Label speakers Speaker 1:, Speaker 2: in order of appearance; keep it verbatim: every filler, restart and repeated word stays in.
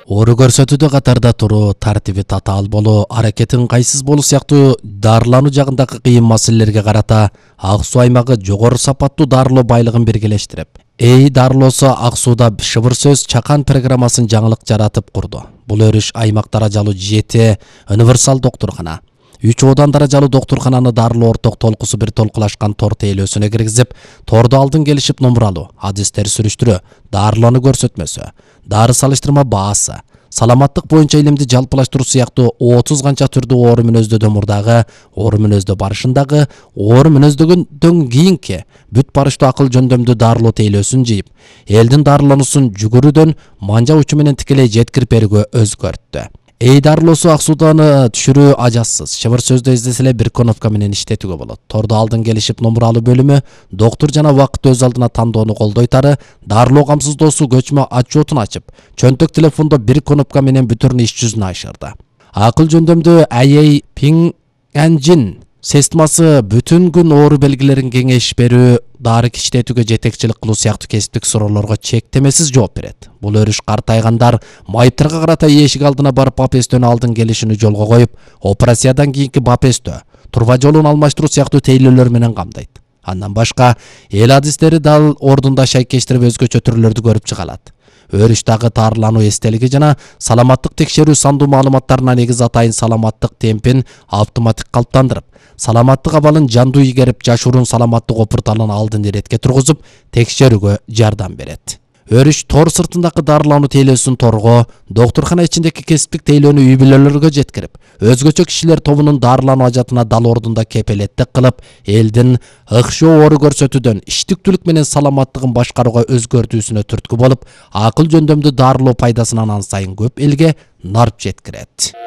Speaker 1: Оору көрсөтүүдө катарда туруу, тартиби татаал болуу, аракетин кайсыз болуу сыяктуу дарылануу жагындагы кыйын маселелерге карата Ак Суу аймагы жогору сапаттуу дарылоо байлыгын биргелештирип, Эй дарылоосу Ак Сууда шыбыр сөз чакан программасын жаңылык жаратып курду. Бул өрүш аймак даражалуу жети универсал доктуркана, үч одан даражалуу доктуркананы дарылоо орток толкусу бир толкулашкан тор тейлөөсүнө киргизип, торду алдын келишип номуралуу, адистер сүрүштүрүү, дарылануу көрсөтмөсү, дары салыштырма баасы, саламаттык боюнча илимди жалпылаштыруу сыяктуу отуз канча түрдүү оору мүнөздөөдөн мурдагы, оору мүнөздө барышындагы, оору мүнөздөгөндөн кийинки бүт барыштуу акыл жөндөмдүү дарылоо тейлөөсүн жыйып, элдин дарылануусун жүгүрүүдөн манжа учу менен тикелей жеткирип берүүгө өзгөрттү. Эй дарылоосу Ак Сууданы түшүрүү ажассыз. Шыбыр сөздө издесе эле бир кнопка менен иштетүүгө болот. Торду алдын келишип номуралуу бөлүмү доктур жана вакыт өз алдына тандоону колдойтары, дарылоо камсыздоосу көчмө отчетун ачып, чөнтөк телефондо бир кнопка менен бүтүрүн иш жүзүнө ашырды. Акыл жөндөмдүү Ай Пиң Энжин системасы бүтүн күн оору белгилерин кеңеш берүү, дары иштетүүгө жетекчилик кылуу сыяктуу кесиптик суроолорго чектемесиз жооп берет. Бул өрүш картайгандар майыптарга карата эшик алдына барып бапестөнү алдын келишини жолго коюп, операциядан кийинки бапестөө, турба жолун алмаштыруу сыяктуу тейлөөлөр менен камдайт. Андан башка эл адистери дал ордунда шайкештирип өзгөчө түрлөрдү көрүп чыга алат. Өрүштагы таарылануу эстелиги жана саламаттык текшерүү сандуу маалыматтарына негиз атайын саламаттык темпин автоматтык калыптандырып, саламаттык абалын жандуу ийгерип, жашуурун саламаттык опурталын алдын иретке тургузуп, текшерүүгө жардам берет. Өрүш тор сыртындагы дарылануу тейлөөсүн торго, доктуркана ичиндеги кесиптик тейлөөнү үй бүлөлөргө жеткирип, өзгөчө кишилер тобунун дарылануу ажатына дал ордунда кепелеттик кылып, элдин ыкшоо оору көрсөтүүдөн иштиктүүлүк менен саламаттыгын башкарууга өзгөртүүсүнө түрткү болуп, акыл жөндөмдүү дарылоо пайдасынан ан сайын көп элге нарп жеткирет.